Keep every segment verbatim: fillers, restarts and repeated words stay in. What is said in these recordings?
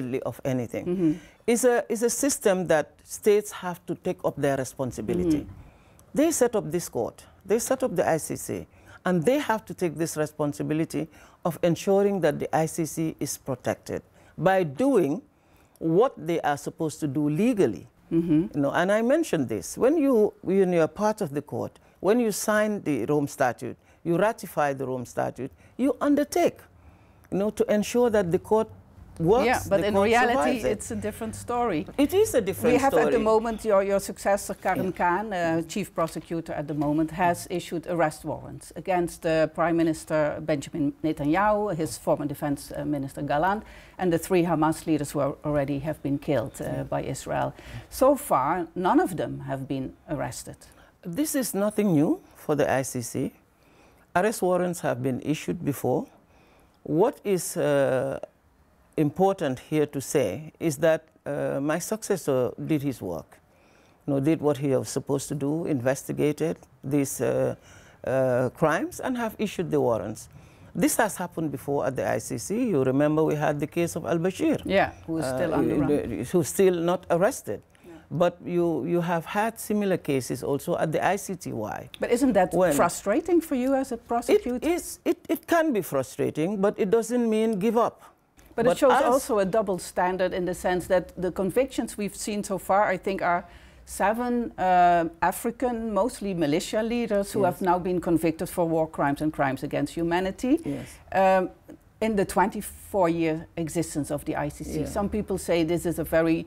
independently of anything. Mm-hmm. It's a, it's a system that states have to take up their responsibility. Mm-hmm. They set up this court, they set up the I C C, and they have to take this responsibility of ensuring that the I C C is protected by doing what they are supposed to do legally. Mm-hmm. You know, and I mentioned this, when, you, when you're part of the court, when you sign the Rome Statute, you ratify the Rome Statute, you undertake, you know, to ensure that the court works. Yeah, but in reality, it. it's a different story. It is a different story. We have story. at the moment, your, your successor, Karim Khan, uh, chief prosecutor at the moment, has issued arrest warrants against uh, Prime Minister Benjamin Netanyahu, his former defense uh, minister Gallant, and the three Hamas leaders who are already have been killed uh, yeah. by Israel. So far, none of them have been arrested. This is nothing new for the I C C. Arrest warrants have been issued before. What is uh, important here to say is that uh, my successor did his work, you know, did what he was supposed to do, investigated these uh, uh, crimes and have issued the warrants. This has happened before at the I C C. You remember we had the case of al-Bashir. Yeah, who is still uh, on the run. Who's still not arrested. But you, you have had similar cases also at the I C T Y. But isn't that when frustrating for you as a prosecutor? It, is, it, it can be frustrating, but it doesn't mean give up. But, but it shows also a double standard in the sense that the convictions we've seen so far, I think, are seven uh, African, mostly militia leaders who yes. have now been convicted for war crimes and crimes against humanity. Yes. Um, in the twenty-four year existence of the I C C. Yeah. Some people say this is a very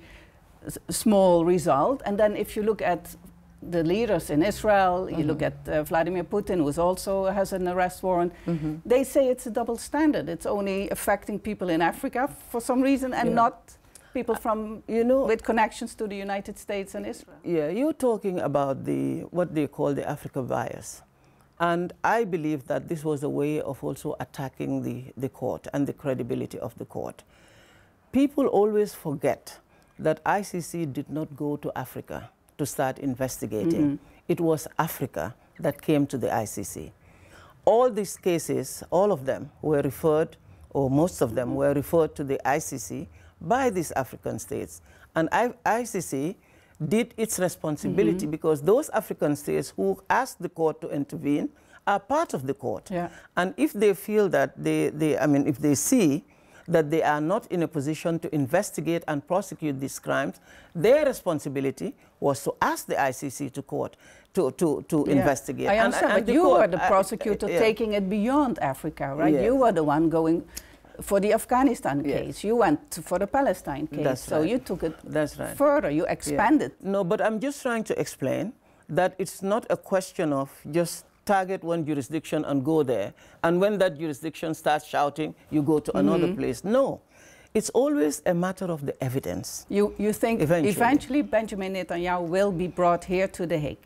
small result, and then if you look at the leaders in Israel, mm-hmm. you look at uh, Vladimir Putin, who also has an arrest warrant, mm-hmm. they say it's a double standard. It's only affecting people in Africa for some reason and yeah. not people from, you know, with connections to the United States and Israel. Yeah, you're talking about the what they call the Africa bias. And I believe that this was a way of also attacking the, the court and the credibility of the court. People always forget that I C C did not go to Africa to start investigating. Mm-hmm. It was Africa that came to the I C C. All these cases, all of them were referred, or most of them mm-hmm. were referred to the I C C by these African states. And I C C did its responsibility mm-hmm. because those African states who asked the court to intervene are part of the court. Yeah. And if they feel that they, they, I mean, if they see that they are not in a position to investigate and prosecute these crimes, their responsibility was to ask the I C C to court to, to, to yeah. investigate. I understand, and, and but you court, were the prosecutor uh, uh, yeah. taking it beyond Africa, right? Yes. You were the one going for the Afghanistan yes. case. You went for the Palestine case. That's so right. you took it That's right. further, you expanded. Yeah. No, but I'm just trying to explain that it's not a question of just target one jurisdiction and go there, and when that jurisdiction starts shouting, you go to mm-hmm. another place. No, it's always a matter of the evidence. You, you think eventually. eventually Benjamin Netanyahu will be brought here to The Hague?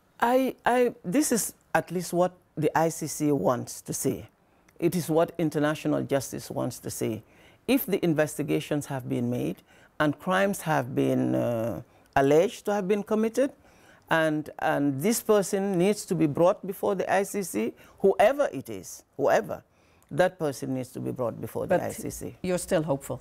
I, I, this is at least what the I C C wants to see. It is what international justice wants to see. If the investigations have been made and crimes have been uh, alleged to have been committed, And, and this person needs to be brought before the I C C, whoever it is, whoever, that person needs to be brought before but the I C C. You're still hopeful?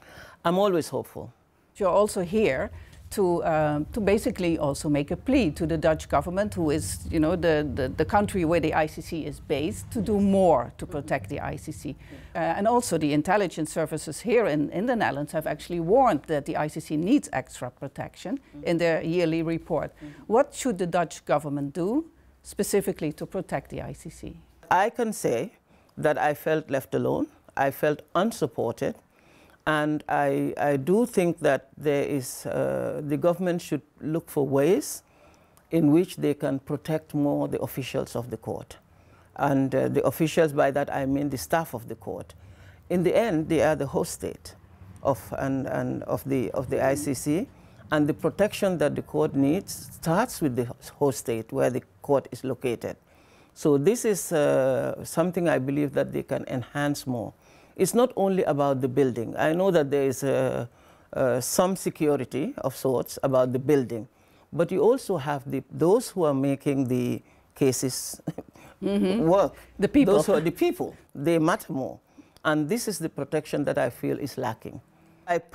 I'm always hopeful. You're also here to, um, to basically also make a plea to the Dutch government, who is, you know, the, the, the country where the I C C is based, to do more to protect the I C C. Uh, and also the intelligence services here in, in the Netherlands have actually warned that the I C C needs extra protection mm-hmm. in their yearly report. Mm-hmm. What should the Dutch government do specifically to protect the I C C? I can say that I felt left alone. I felt unsupported. And I, I do think that there is, uh, the government should look for ways in which they can protect more the officials of the court. And uh, the officials, by that I mean the staff of the court. In the end, they are the host state of, and, and of, the, of the I C C. And the protection that the court needs starts with the host state where the court is located. So this is uh, something I believe that they can enhance more. It's not only about the building. I know that there is uh, uh, some security of sorts about the building, but you also have the, those who are making the cases mm-hmm. work. The people. Those who are the people. They matter more. And this is the protection that I feel is lacking. I